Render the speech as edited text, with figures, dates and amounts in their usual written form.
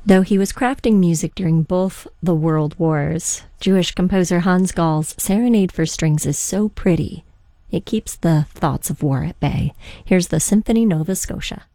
Though he was crafting music during both the world wars, Jewish composer Hans Gall's Serenade for Strings is so pretty, it keeps the thoughts of war at bay. Here's the Symphonie Nova Scotia.